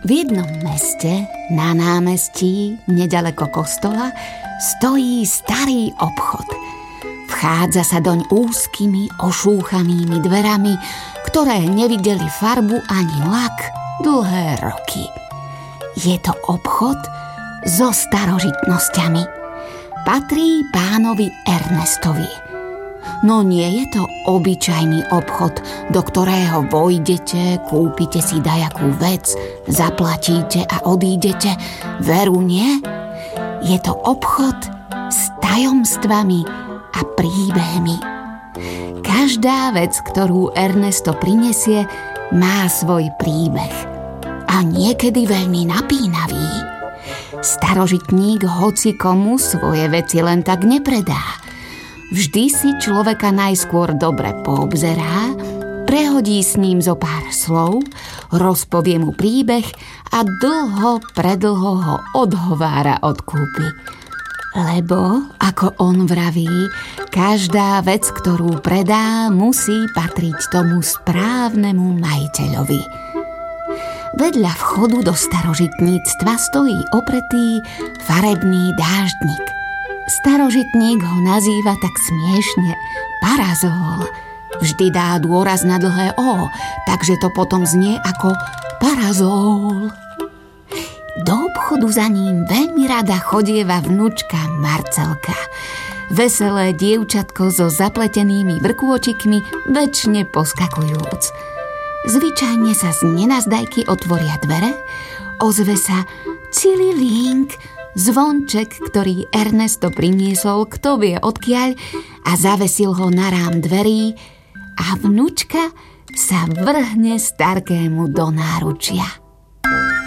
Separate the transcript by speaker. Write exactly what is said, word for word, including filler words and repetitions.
Speaker 1: V jednom meste, na námestí, nedaleko kostola, stojí starý obchod. Vchádza sa doň úzkymi, ošúchanými dverami, ktoré nevideli farbu ani lak dlhé roky. Je to obchod so starožitnosťami. Patrí pánovi Ernestovi. No nie je to obyčajný obchod, do ktorého vojdete, kúpite si dajakú vec, zaplatíte a odídete. Veru nie? Je to obchod s tajomstvami a príbehmi. Každá vec, ktorú Ernesto prinesie, má svoj príbeh. A niekedy veľmi napínavý. Starožitník hocikomu svoje veci len tak nepredá. Vždy si človeka najskôr dobre poobzerá, prehodí s ním zo pár slov, rozpovie mu príbeh a dlho, predlho ho odhovára od kúpy. Lebo, ako on vraví, každá vec, ktorú predá, musí patriť tomu správnemu majiteľovi. Vedľa vchodu do starožitníctva stojí opretý farebný dáždnik. Starožitník ho nazýva tak smiešne parazól. Vždy dá dôraz na dlhé O, takže to potom znie ako parazól. Do obchodu za ním veľmi rada chodieva vnúčka Marcelka. Veselé dievčatko so zapletenými vrkôčikmi, večne poskakujúc. Zvyčajne sa z nenazdajky otvoria dvere, ozve sa cililink, zvonček, ktorý Ernesto priniesol, kto vie odkiaľ, a zavesil ho na rám dverí a vnúčka sa vrhne starkému do náručia.